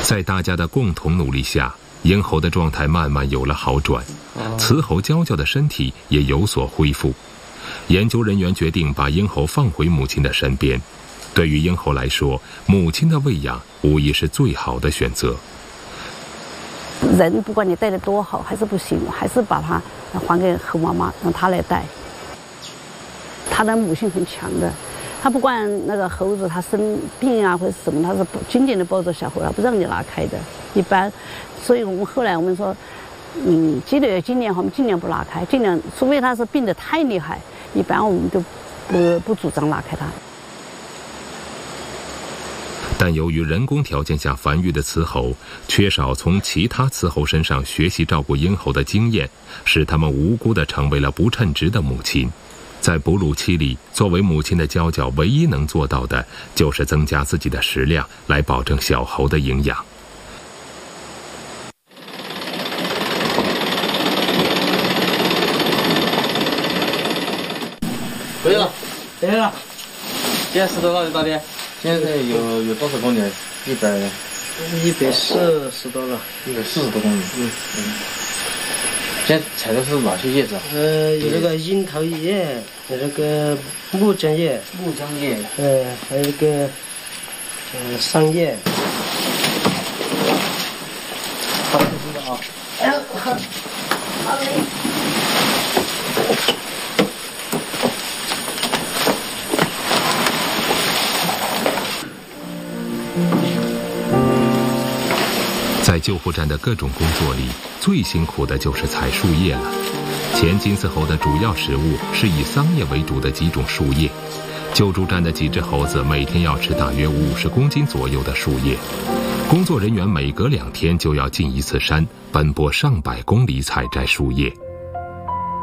在大家的共同努力下，鹰猴的状态慢慢有了好转，雌猴娇娇的身体也有所恢复。研究人员决定把鹰猴放回母亲的身边。对于鹰猴来说，母亲的喂养无疑是最好的选择。 人不管你带得多好还是不行，还是把它还给猴妈妈，让它来带。它的母性很强的，它不管那个猴子它生病啊或者什么，它是紧紧的抱着小猴，它不让你拉开的。一般，所以我们后来我们说，尽量我们尽量不拉开，尽量除非它是病得太厉害，一般我们都不主张拉开它。 但由于人工条件下繁育的雌猴缺少从其他雌猴身上学习照顾鹰猴的经验，使它们无辜地成为了不称职的母亲。在哺乳期里，作为母亲的娇娇唯一能做到的就是增加自己的食量，来保证小猴的营养。 可以了，可以了。现在石头那里到底？现在有多少公里？140多了。140多公里。现在采的是哪些叶子啊？ 有那个樱桃叶，有那个木浆叶，还有那个桑叶。 好的啊。 好嘞。 在救护站的各种工作里，最辛苦的就是采树叶了。前金丝猴的主要食物是以桑叶为主的几种树叶，救助站的几只猴子每天要吃大约50公斤左右的树叶。工作人员每隔2天就要进一次山，奔波上百公里采摘树叶。